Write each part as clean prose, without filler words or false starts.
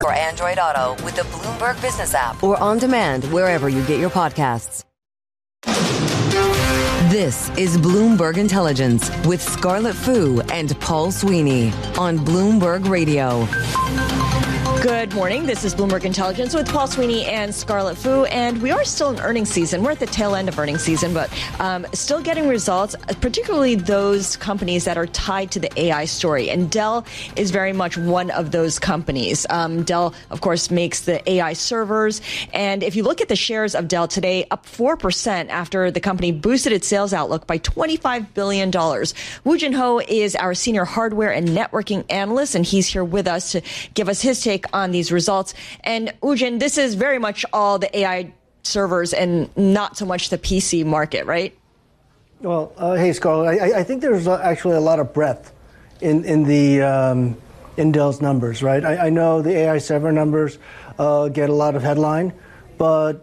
or Android Auto with the Bloomberg Business app. Or on demand wherever you get your podcasts. This is Bloomberg Intelligence with Scarlett Fu and Paul Sweeney on Bloomberg Radio. Good morning. This is Bloomberg Intelligence with Paul Sweeney and Scarlett Fu, and we are still in earnings season. We're at the tail end of earnings season, but still getting results, particularly those companies that are tied to the AI story. And Dell is very much one of those companies. Dell, of course, makes the AI servers. And if you look at the shares of Dell today, up 4% after the company boosted its sales outlook by $25 billion. Woo Jin Ho is our senior hardware and networking analyst, and he's here with us to give us his take on these results. And Woo-Jin, this is very much all the AI servers and not so much the PC market, right? Well, hey, Scarlett, I think there's actually a lot of breadth in Dell's numbers, right? I know the AI server numbers get a lot of headline, but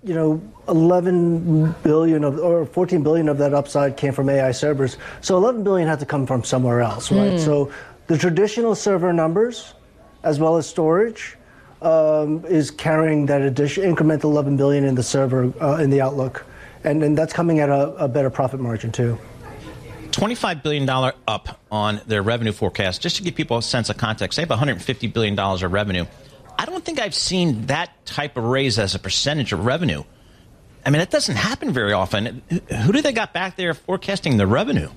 11 billion or 14 billion of that upside came from AI servers. So 11 billion had to come from somewhere else, right? So the traditional server numbers, as well as storage, is carrying that incremental 11 billion in the server in the outlook, and that's coming at a better profit margin too. $25 billion up on their revenue forecast. Just to give people a sense of context, they have $150 billion of revenue. I don't think I've seen that type of raise as a percentage of revenue. I mean, that doesn't happen very often. Who do they got back there forecasting the revenue?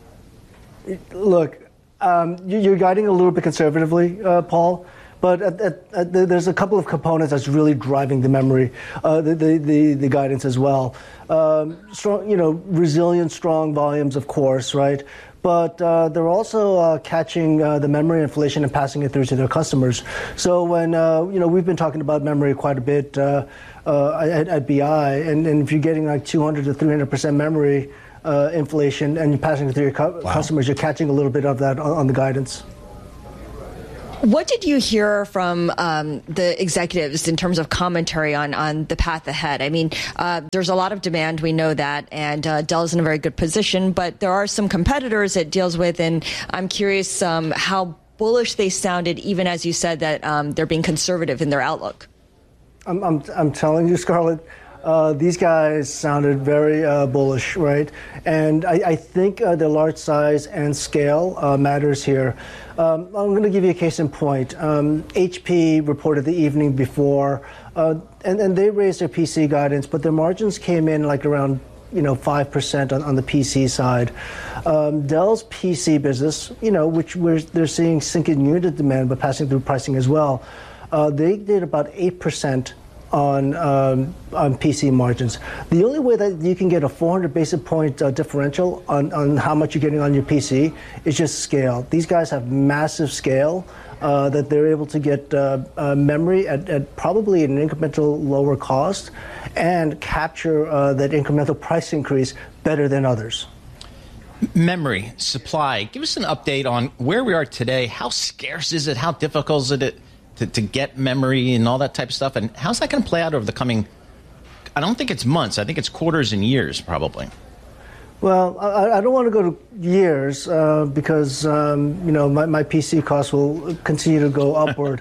Look, you're guiding a little bit conservatively, Paul, but there's a couple of components that's really driving the memory, the guidance as well. Strong, resilient, strong volumes, of course, right? But they're also catching the memory inflation and passing it through to their customers. So when we've been talking about memory quite a bit at BI, and if you're getting like 200 to 300% memory inflation and you're passing it through your customers, you're catching a little bit of that on the guidance. What did you hear from the executives in terms of commentary on the path ahead? I mean, there's a lot of demand, we know that, and Dell is in a very good position, but there are some competitors it deals with, and I'm curious how bullish they sounded, even as you said that they're being conservative in their outlook. I'm telling you, Scarlett, these guys sounded very bullish, right? And I think the large size and scale matters here. I'm going to give you a case in point. HP reported the evening before, and they raised their PC guidance, but their margins came in like around 5% on the PC side. Dell's PC business, they're seeing sinking unit demand, but passing through pricing as well. They did about 8% on PC margins. The only way that you can get a 400 basis point differential on how much you're getting on your PC is just scale. These guys have massive scale that they're able to get memory at probably an incremental lower cost and capture that incremental price increase better than others. Memory, supply. Give us an update on where we are today. How scarce is it? How difficult is it to get memory and all that type of stuff? And how's that going to play out over the coming, I don't think it's months, I think it's quarters and years probably. Well, I don't want to go to years because, my PC costs will continue to go upward.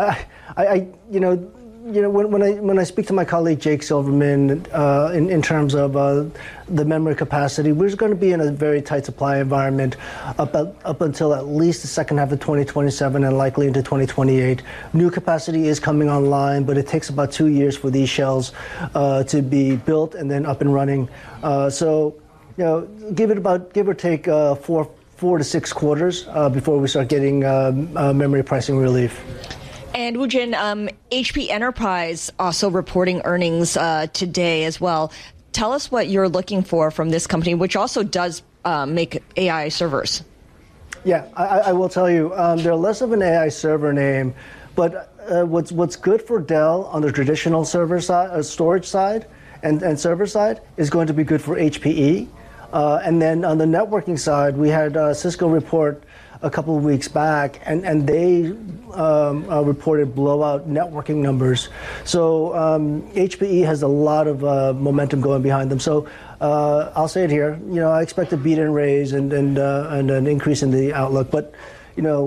When I speak to my colleague Jake Silverman in terms of the memory capacity, we're going to be in a very tight supply environment up until at least the second half of 2027 and likely into 2028. New capacity is coming online, but it takes about 2 years for these shells to be built and then up and running. So, give or take 4 to 6 quarters before we start getting memory pricing relief. And Woo-Jin, HP Enterprise also reporting earnings today as well. Tell us what you're looking for from this company, which also does make AI servers. Yeah, I will tell you, they're less of an AI server name, but what's good for Dell on the traditional server side, storage side, and server side is going to be good for HPE. And then on the networking side, we had Cisco report a couple of weeks back, and they reported blowout networking numbers. So HPE has a lot of momentum going behind them. So I'll say it here, I expect a beat and raise and an increase in the outlook. But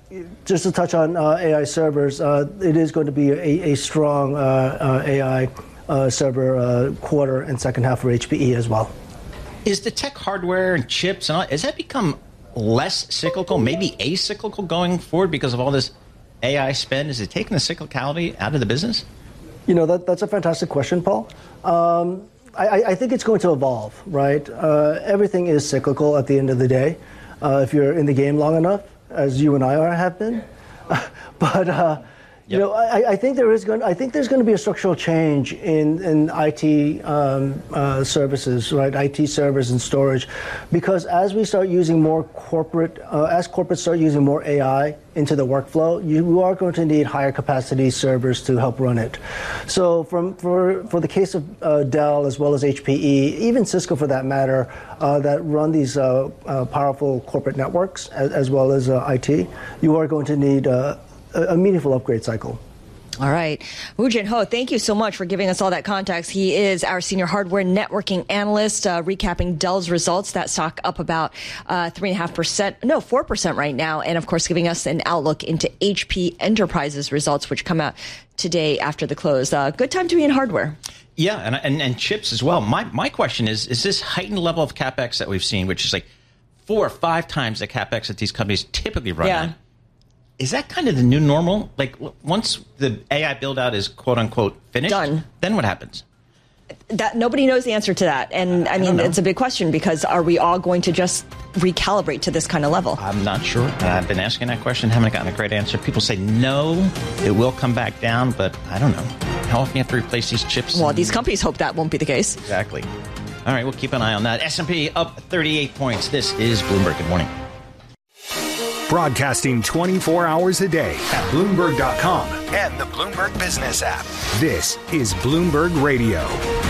just to touch on AI servers, it is going to be a strong AI server quarter and second half for HPE as well. Is the tech hardware and chips and all, has that become less cyclical, maybe acyclical going forward because of all this AI spend? Is it taking the cyclicality out of the business? That's a fantastic question, Paul. I think it's going to evolve, right? Everything is cyclical at the end of the day, if you're in the game long enough, as you and I have been. But I think there's going to be a structural change in IT services, right? IT servers and storage, because as we start using more as corporates start using more AI into the workflow, you are going to need higher capacity servers to help run it. So for the case of Dell as well as HPE, even Cisco for that matter, that run these powerful corporate networks as well as IT, you are going to need a meaningful upgrade cycle. All right. Woo Jin Ho, thank you so much for giving us all that context. He is our senior hardware networking analyst, recapping Dell's results. That stock up about 4% right now. And of course, giving us an outlook into HP Enterprises results, which come out today after the close. Good time to be in hardware. Yeah, and chips as well. My question is this heightened level of CapEx that we've seen, which is like 4 or 5 times the CapEx that these companies typically run on, is that kind of the new normal? Like, once the AI build-out is quote-unquote finished, done, then what happens? That nobody knows the answer to that. And I mean, it's a big question, because are we all going to just recalibrate to this kind of level? I'm not sure. I've been asking that question, haven't gotten a great answer. People say no, it will come back down, but I don't know. How often do you have to replace these chips? Well, these companies hope that won't be the case. Exactly. All right, we'll keep an eye on that. S&P up 38 points. This is Bloomberg. Good morning. Broadcasting 24 hours a day at Bloomberg.com and the Bloomberg Business app. This is Bloomberg Radio.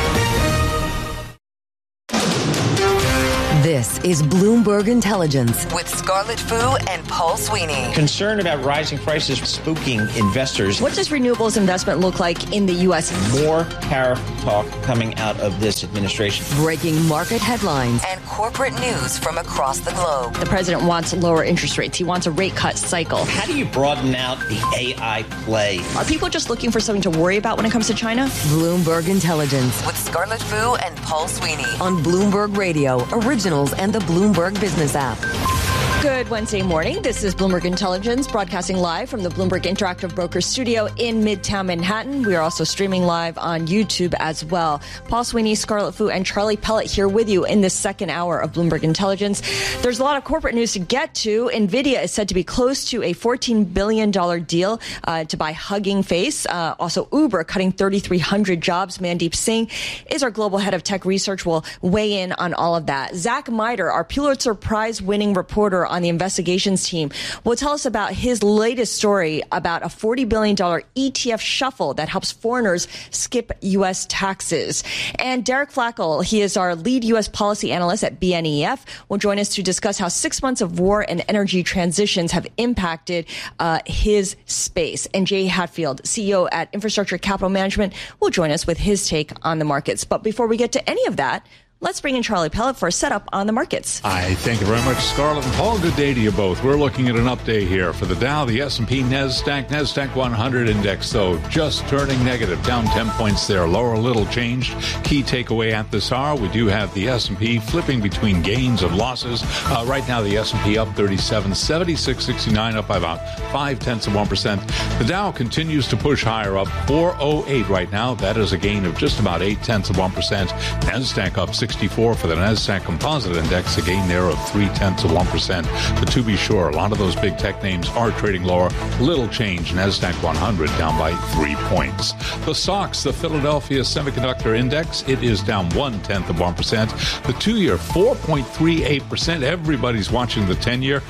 This is Bloomberg Intelligence with Scarlett Fu and Paul Sweeney. Concern about rising prices spooking investors. What does renewables investment look like in the U.S.? More tariff talk coming out of this administration. Breaking market headlines And corporate news from across the globe. The president wants lower interest rates. He wants a rate cut cycle. How do you broaden out the AI play? Are people just looking for something to worry about when it comes to China? Bloomberg Intelligence With Scarlett Fu and Paul Sweeney. on Bloomberg Radio, Originals, and the Bloomberg Business app. Good Wednesday morning. This is Bloomberg Intelligence, broadcasting live from the Bloomberg Interactive Brokers studio in Midtown Manhattan. We are also streaming live on YouTube as well. Paul Sweeney, Scarlett Fu, and Charlie Pellet here with you in this second hour of Bloomberg Intelligence. There's a lot of corporate news to get to. NVIDIA is said to be close to a $14 billion deal to buy Hugging Face. Also, Uber cutting 3,300 jobs. Mandeep Singh is our global head of tech research. Will weigh in on all of that. Zach Miter, our Pulitzer Prize-winning reporter on the investigations team, will tell us about his latest story about a $40 billion ETF shuffle that helps foreigners skip U.S. taxes. And Derek Flackel, he is our lead U.S. policy analyst at BNEF, will join us to discuss how 6 months of war and energy transitions have impacted his space. And Jay Hatfield, CEO at Infrastructure Capital Management, will join us with his take on the markets. But before we get to any of that, let's bring in Charlie Pellet for a setup on the markets. I thank you very much, Scarlett and Paul. Good day to you both. We're looking at an update here for the Dow, the S&P, NASDAQ 100 index, though, just turning negative, down 10 points there. Lower a little changed. Key takeaway at this hour, we do have the S&P flipping between gains and losses. Right now, the S&P up 37, 76.69, up by about 0.5%. The Dow continues to push higher, up 408 right now. That is a gain of just about 0.8%. NASDAQ up 64 for the NASDAQ Composite Index, a gain there of 0.3%. But to be sure, a lot of those big tech names are trading lower. Little change. NASDAQ 100 down by 3 points. The SOX, the Philadelphia Semiconductor Index, it is down 0.1%. The 2-year 4.38%. Everybody's watching the 10-year.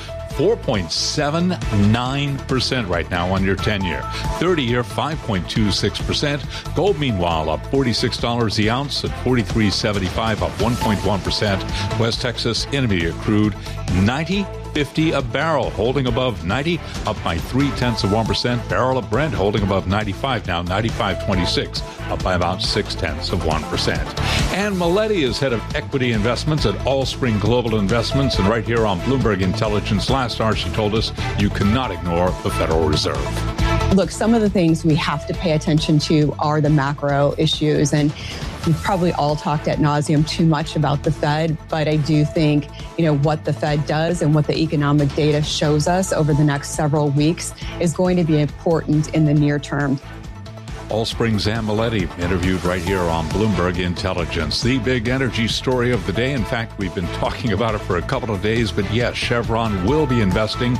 4.79% right now on your 10-year. 30-year, 5.26%. Gold, meanwhile, up $46 the ounce at $43.75, up 1.1%. West Texas Intermediate crude, 90 $50 a barrel, holding above 90, up by 0.3%. Barrel of Brent holding above 95 now, 95.26, up by about 0.6%. And Maletti is head of equity investments at Allspring Global Investments, and right here on Bloomberg Intelligence last hour, she told us you cannot ignore the Federal Reserve. Look, some of the things we have to pay attention to are the macro issues, and we've probably all talked ad nauseum too much about the Fed, but I do think, what the Fed does and what the economic data shows us over the next several weeks is going to be important in the near term. Allspring Zamaletti interviewed right here on Bloomberg Intelligence. The big energy story of the day. In fact, we've been talking about it for a couple of days, but yes, Chevron will be investing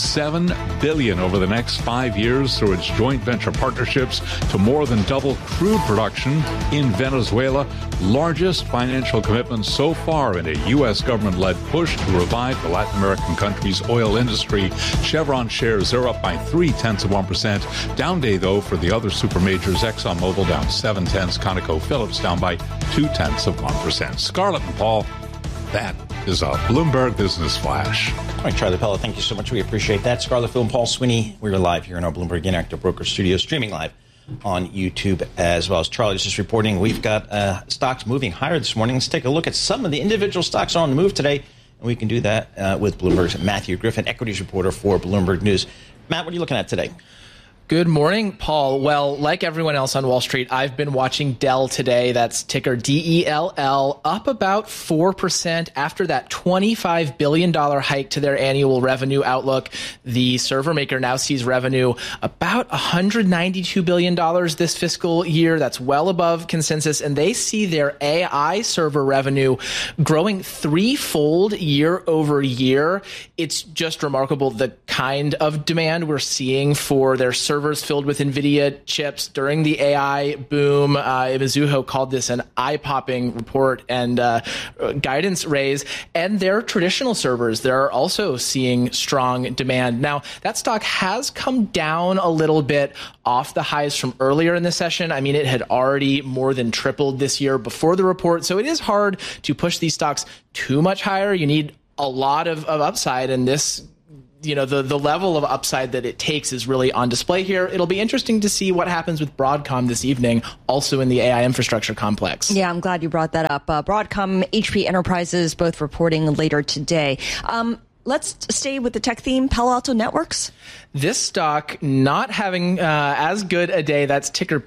$7 billion over the next 5 years through its joint venture partnerships to more than double crude production in Venezuela. Largest financial commitment so far in a U.S. government-led push to revive the Latin American country's oil industry. Chevron shares are up by 0.3%. Down day, though, for the other super majors. ExxonMobil down 0.7, ConocoPhillips down by 0.2%. Scarlett and Paul, that is a Bloomberg Business Flash. All right, Charlie Pella, thank you so much. We appreciate that. Scarlett, Phil, and Paul Sweeney, we're live here in our Bloomberg Interactive Broker studio, streaming live on YouTube as well. As Charlie was just reporting, we've got stocks moving higher this morning. Let's take a look at some of the individual stocks on the move today, and we can do that with Bloomberg's Matthew Griffin, equities reporter for Bloomberg News. Matt, what are you looking at today? Good morning, Paul. Well, like everyone else on Wall Street, I've been watching Dell today. That's ticker DELL, up about 4% after that $25 billion hike to their annual revenue outlook. The server maker now sees revenue about $192 billion this fiscal year. That's well above consensus. And they see their AI server revenue growing threefold year over year. It's just remarkable the kind of demand we're seeing for their servers filled with NVIDIA chips during the AI boom. Mizuho called this an eye-popping report and guidance raise. And their traditional servers, they're also seeing strong demand. Now, that stock has come down a little bit off the highs from earlier in the session. I mean, it had already more than tripled this year before the report. So it is hard to push these stocks too much higher. You need a lot of upside, and this the level of upside that it takes is really on display here. It'll be interesting to see what happens with Broadcom this evening, also in the AI infrastructure complex. Yeah, I'm glad you brought that up. Broadcom, HP Enterprises, both reporting later today. Let's stay with the tech theme, Palo Alto Networks. This stock not having as good a day. That's ticker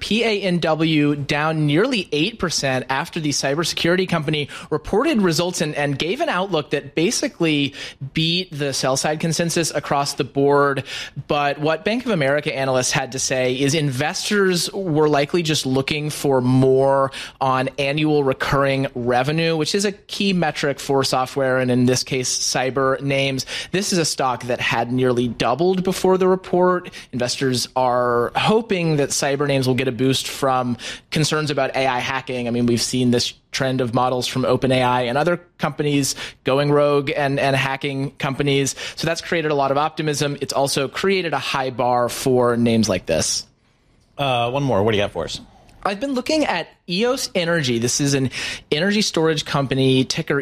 PANW, down nearly 8% after the cybersecurity company reported results and gave an outlook that basically beat the sell-side consensus across the board. But what Bank of America analysts had to say is investors were likely just looking for more on annual recurring revenue, which is a key metric for software, and in this case, cyber names. This is a stock that had nearly doubled before the report. Investors are hoping that cyber names will get a boost from concerns about AI hacking. I mean, we've seen this trend of models from OpenAI and other companies going rogue and hacking companies. So that's created a lot of optimism. It's also created a high bar for names like this. One more. What do you got for us? I've been looking at EOS Energy. This is an energy storage company, ticker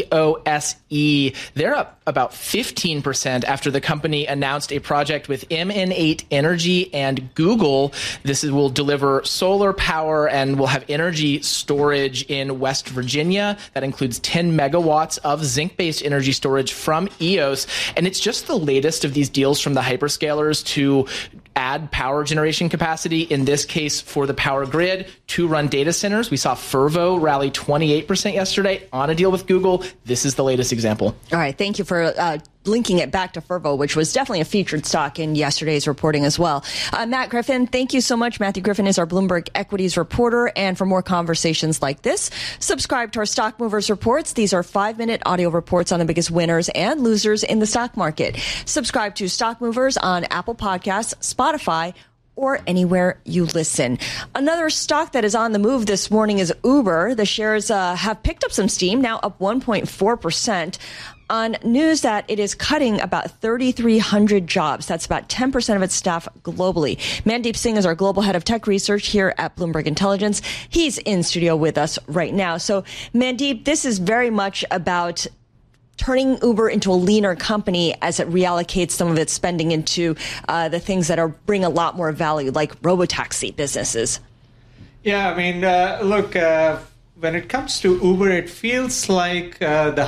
EOSE. They're up about 15% after the company announced a project with MN8 Energy and Google. This will deliver solar power and will have energy storage in West Virginia. That includes 10 megawatts of zinc-based energy storage from EOS. And it's just the latest of these deals from the hyperscalers to add power generation capacity, in this case for the power grid, to run data centers. We saw Fervo rally 28% yesterday on a deal with Google. This is the latest example. All right. Thank you for linking it back to Fervo, which was definitely a featured stock in yesterday's reporting as well. Matt Griffin, thank you so much. Matthew Griffin is our Bloomberg equities reporter. And for more conversations like this, subscribe to our Stock Movers reports. These are 5-minute audio reports on the biggest winners and losers in the stock market. Subscribe to Stock Movers on Apple Podcasts, Spotify, or anywhere you listen. Another stock that is on the move this morning is Uber. The shares have picked up some steam, now up 1.4%. on news that it is cutting about 3,300 jobs. That's about 10% of its staff globally. Mandeep Singh is our global head of tech research here at Bloomberg Intelligence. He's in studio with us right now. So, Mandeep, this is very much about turning Uber into a leaner company as it reallocates some of its spending into the things that bring a lot more value, like robotaxi businesses? Yeah, I mean, look, when it comes to Uber, it feels like the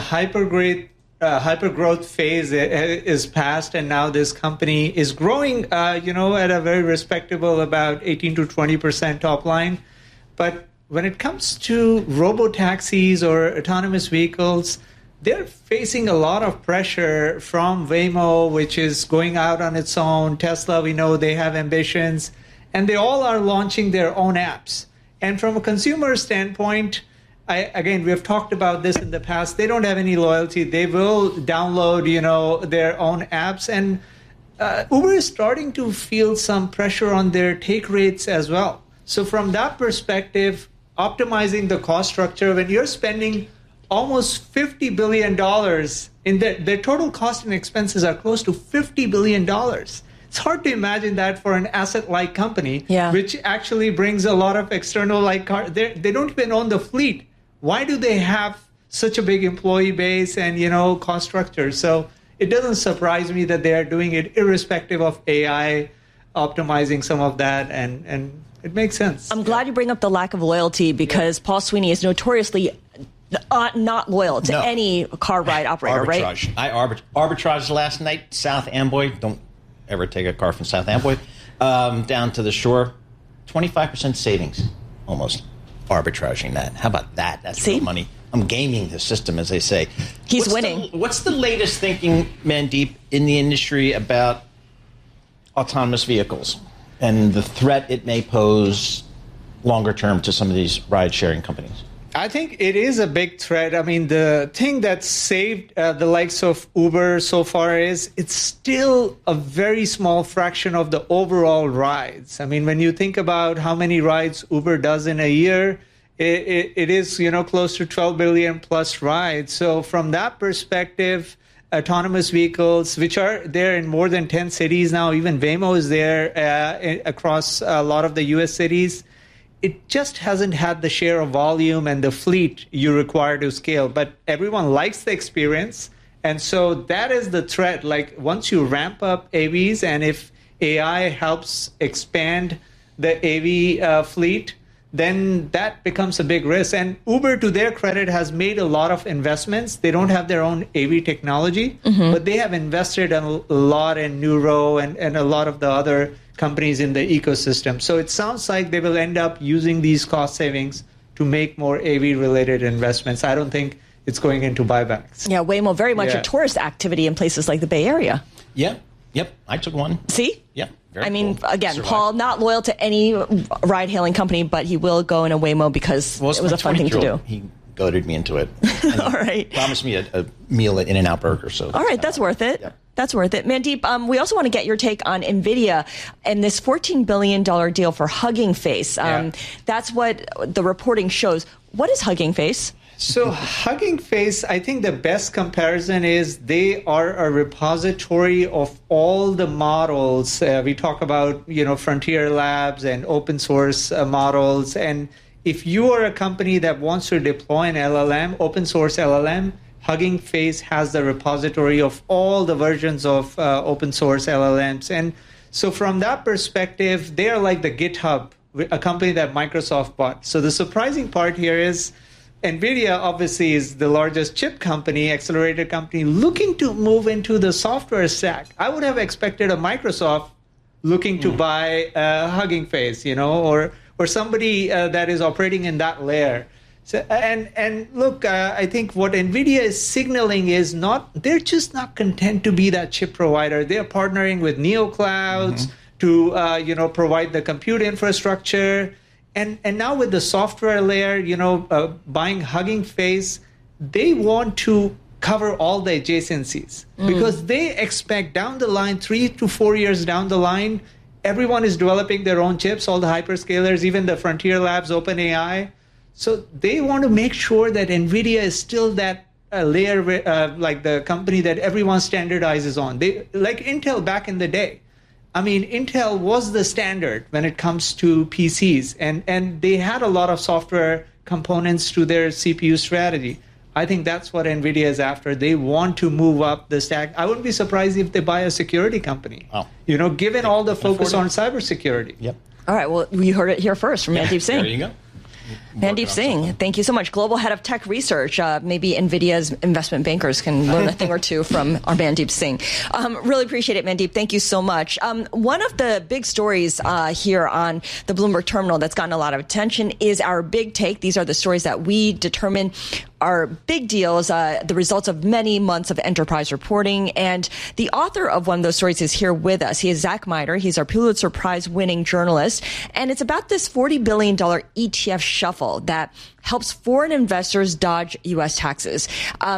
hypergrowth phase is past, and now this company is growing, at a very respectable about 18 to 20% top line. But when it comes to robotaxis or autonomous vehicles, they're facing a lot of pressure from Waymo, which is going out on its own. Tesla, we know they have ambitions, and they all are launching their own apps. And from a consumer standpoint, again, we have talked about this in the past. They don't have any loyalty. They will download, their own apps. And Uber is starting to feel some pressure on their take rates as well. So from that perspective, optimizing the cost structure, when you're spending almost $50 billion in their total cost and expenses are close to $50 billion. It's hard to imagine that for an asset-like company, which actually brings a lot of external cars. They don't even own the fleet. Why do they have such a big employee base and, cost structure? So it doesn't surprise me that they are doing it irrespective of AI, optimizing some of that, and it makes sense. I'm glad you bring up the lack of loyalty because Paul Sweeney is notoriously not loyal to any car ride operator, arbitrage. right? I arbitraged last night, South Amboy. Don't ever take a car from South Amboy down to the shore. 25% savings, almost. Arbitraging that. How about that? That's real money. I'm gaming the system, as they say. He's winning. What's the latest thinking, Mandeep, in the industry about autonomous vehicles and the threat it may pose longer term to some of these ride-sharing companies? I think it is a big threat. I mean, the thing that saved the likes of Uber so far is it's still a very small fraction of the overall rides. I mean, when you think about how many rides Uber does in a year, it is, close to 12 billion plus rides. So from that perspective, autonomous vehicles, which are there in more than 10 cities now, even Waymo is there across a lot of the U.S. cities. It just hasn't had the share of volume and the fleet you require to scale. But everyone likes the experience. And so that is the threat. Like once you ramp up AVs and if AI helps expand the AV fleet, then that becomes a big risk. And Uber, to their credit, has made a lot of investments. They don't have their own AV technology, but they have invested a lot in Neuro and a lot of the other companies in the ecosystem. So it sounds like they will end up using these cost savings to make more AV-related investments. I don't think it's going into buybacks. Yeah, Waymo, very much a tourist activity in places like the Bay Area. Yep. I took one. See? Yeah. Again, Paul, not loyal to any ride-hailing company, but he will go in a Waymo because it was a fun thing to do. He goaded me into it. All right. Promised me a meal at In-N-Out Burger. So all right, that's worth it. Yeah. That's worth it. Mandeep, we also want to get your take on NVIDIA and this $14 billion deal for Hugging Face. That's what the reporting shows. What is Hugging Face? So Hugging Face, I think the best comparison is they are a repository of all the models. We talk about, Frontier Labs and open source models. And if you are a company that wants to deploy an LLM, open source LLM, Hugging Face has the repository of all the versions of open source LLMs. And so from that perspective, they are like the GitHub, a company that Microsoft bought. So the surprising part here is NVIDIA obviously is the largest chip company, accelerator company, looking to move into the software stack. I would have expected a Microsoft looking to buy Hugging Face, or somebody that is operating in that layer. So, and look, I think what NVIDIA is signaling is they're just not content to be that chip provider. They're partnering with NeoClouds to, provide the compute infrastructure. And now with the software layer, buying Hugging Face, they want to cover all the adjacencies because they expect down the line, 3 to 4 years down the line, everyone is developing their own chips, all the hyperscalers, even the Frontier Labs, OpenAI. So they want to make sure that NVIDIA is still that layer, like the company that everyone standardizes on. Like Intel back in the day. I mean, Intel was the standard when it comes to PCs, and they had a lot of software components to their CPU strategy. I think that's what NVIDIA is after. They want to move up the stack. I wouldn't be surprised if they buy a security company. Given all the focus on cybersecurity. Yep. All right. Well, you heard it here first from Mandeep Singh. There you go. Mandeep Singh, thank you so much. Global Head of Tech Research. Maybe NVIDIA's investment bankers can learn a thing or two from our Mandeep Singh. Really appreciate it, Mandeep. Thank you so much. One of the big stories here on the Bloomberg Terminal that's gotten a lot of attention is our Big Take. These are the stories that we determine are big deals, the results of many months of enterprise reporting. And the author of one of those stories is here with us. He is Zach Miter. He's our Pulitzer Prize-winning journalist. And it's about this $40 billion ETF shuffle that helps foreign investors dodge U.S. taxes.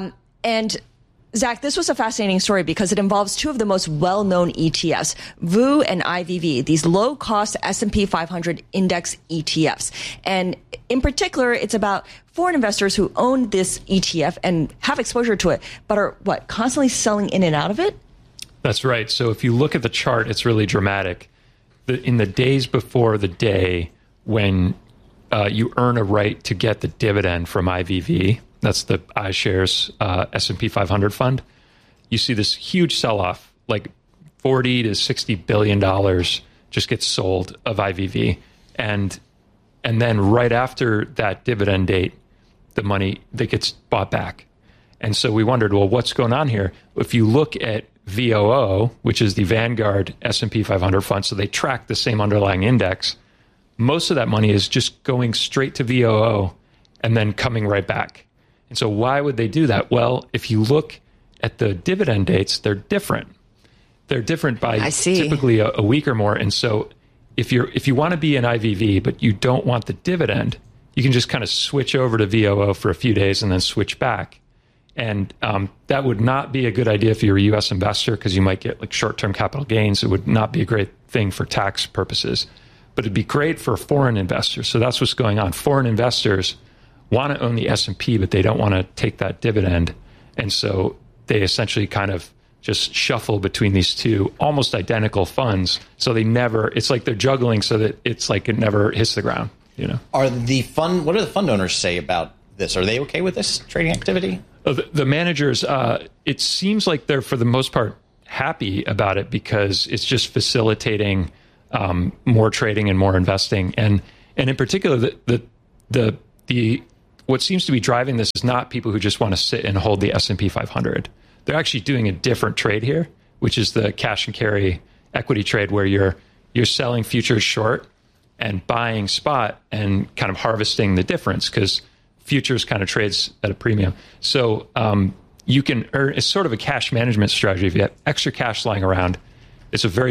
And Zach, this was a fascinating story because it involves two of the most well-known ETFs, VOO and IVV, these low-cost S&P 500 index ETFs. And in particular, it's about foreign investors who own this ETF and have exposure to it, but are, constantly selling in and out of it? That's right. So if you look at the chart, it's really dramatic. In the days before the day when you earn a right to get the dividend from IVV, that's the iShares S&P 500 fund, you see this huge sell-off, like $40 to $60 billion just gets sold of IVV. And then right after that dividend date, the money that gets bought back. And so we wondered, well, what's going on here? If you look at VOO, which is the Vanguard S&P 500 fund, so they track the same underlying index, most of that money is just going straight to VOO and then coming right back. And so why would they do that? Well, if you look at the dividend dates, they're different. They're different by typically a week or more. And so if you want to be an IVV, but you don't want the dividend, you can just kind of switch over to VOO for a few days and then switch back. And that would not be a good idea if you're a U.S. investor because you might get like short-term capital gains. It would not be a great thing for tax purposes. But it'd be great for foreign investors. So that's what's going on. Foreign investors want to own the S&P, but they don't want to take that dividend. And so they essentially kind of just shuffle between these two almost identical funds. So they never, it's like they're juggling so that it's like it never hits the ground, you know. What do the fund owners say about this? Are they okay with this trading activity? The managers, it seems like they're, for the most part, happy about it because it's just facilitating more trading and more investing. And in particular, the what seems to be driving this is not people who just want to sit and hold the S&P 500. They're actually doing a different trade here, which is the cash and carry equity trade, where you're selling futures short and buying spot and kind of harvesting the difference because futures kind of trades at a premium. So you can earn, it's sort of a cash management strategy. If you have extra cash lying around, it's a very